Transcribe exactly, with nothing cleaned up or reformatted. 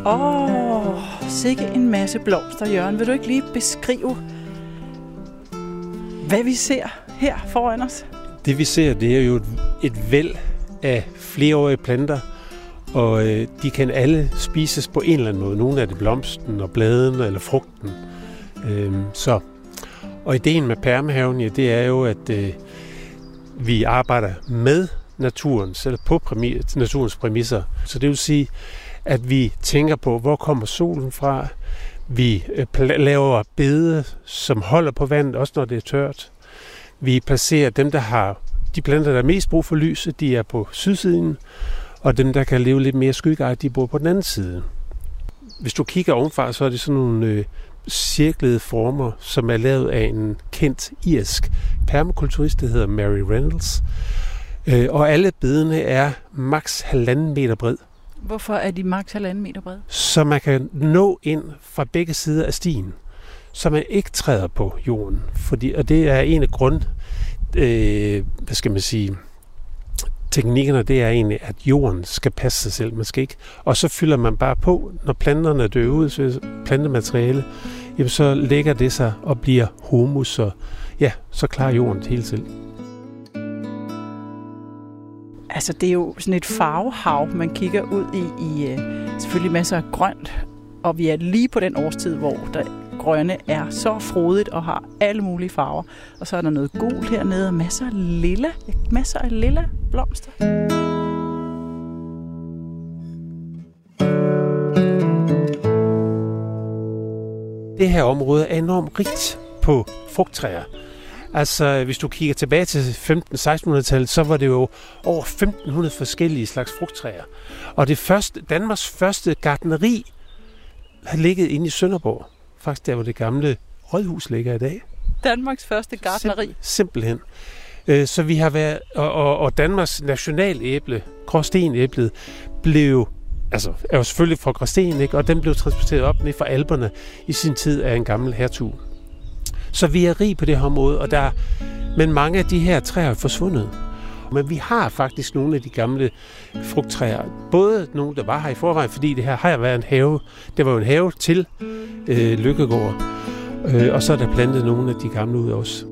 Åh, oh, sikke en masse blomster, Jørgen. Vil du ikke lige beskrive, hvad vi ser her foran os? Det vi ser, det er jo et, et væld af flereårige planter, og øh, de kan alle spises på en eller anden måde. Nogle af det blomsten og bladene eller frugten. Øhm, så. Og ideen med Permahaven, ja, det er jo, at øh, vi arbejder med naturens, eller på præmis, naturens præmisser. Så det vil sige, at vi tænker på, hvor kommer solen fra. Vi øh, laver bede, som holder på vandet, også når det er tørt. Vi placerer dem, der har de planter, der er mest brug for lyset, de er på sydsiden, og dem, der kan leve lidt mere skyggeejet, de bor på den anden side. Hvis du kigger ovenfra, så er det sådan nogle øh, cirklede former, som er lavet af en kendt irsk permakulturist, der hedder Mary Reynolds. Øh, og alle bedene er maks halvanden meter bred. Hvorfor er de maks halvanden meter brede? Så man kan nå ind fra begge sider af stien, så man ikke træder på jorden. Fordi, og det er en af grund, øh, hvad skal man sige, teknikkerne, det er egentlig, at jorden skal passe sig selv. Man skal ikke, og så fylder man bare på, når planterne dør ud, så plantemateriale, jamen så lægger det sig og bliver humus, og ja, så klarer jorden det hele selv. Altså, det er jo sådan et farvehav, man kigger ud i, i selvfølgelig masser af grønt, og vi er lige på den årstid, hvor der grønne er så frodigt og har alle mulige farver. Og så er der noget gult hernede, og masser af lilla, masser af lilla blomster. Det her område er enormt rigt på frugttræer. Altså, hvis du kigger tilbage til femten-sekstenhundredetallet, så var det jo over femten hundrede forskellige slags frugttræer. Og det første, Danmarks første gartneri har ligget inde i Sønderborg. Faktisk der, hvor det gamle rådhus ligger i dag. Danmarks første gartneri? Sim- simpelthen. Så vi har været, og, og, og Danmarks nationalæble, gråstenæblet, blev, altså er jo selvfølgelig fra Gråsten, ikke? Og den blev transporteret op ned fra Alperne i sin tid af en gammel hertug. Så vi er rig på det her område, og der, men mange af de her træer er forsvundet. Men vi har faktisk nogle af de gamle frugttræer. Både nogle, der var her i forvejen, fordi det her har været en have. Det var jo en have til øh, Løkkegård. Øh, og så er der plantet nogle af de gamle ud også.